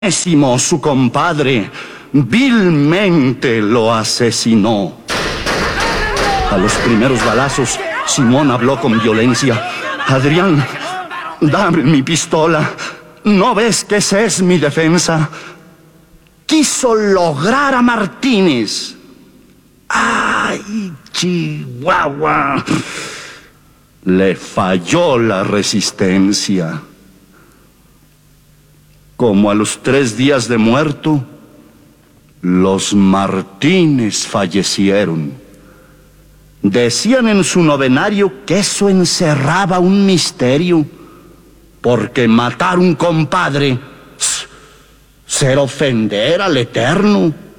Su compadre vilmente lo asesinó. A los primeros balazos, Simón habló con violencia. Adrián, dame mi pistola. ¿No ves que esa es mi defensa? Quiso lograr a Martínez. ¡Ay, Chihuahua! Le falló la resistencia. Como a los 3 días de muerto, los Martínez fallecieron. Decían en su novenario que eso encerraba un misterio, porque matar un compadre, ser ofender al Eterno.